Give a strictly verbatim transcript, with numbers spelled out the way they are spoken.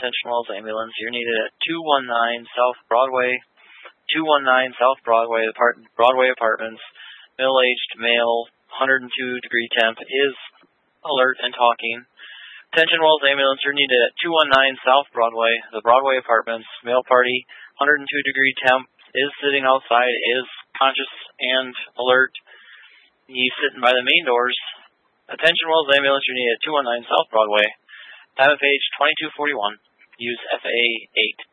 Attention Wells Ambulance. You're needed at two one nine South Broadway. two one nine South Broadway, apart Broadway Apartments. Middle-aged male, one hundred two degree temp, is alert and talking. Attention Wells Ambulance. You're needed at two one nine South Broadway, the Broadway Apartments. Male party, one hundred two degree temp, is sitting outside, is conscious and alert. He's sitting by the main doors. Attention Wells Ambulance. You're needed at two one nine South Broadway. Time of page twenty-two forty-one. Use F A eight.